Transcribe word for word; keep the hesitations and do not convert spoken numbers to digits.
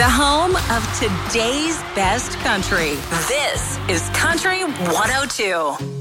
The home of today's best country. This is Country one oh two.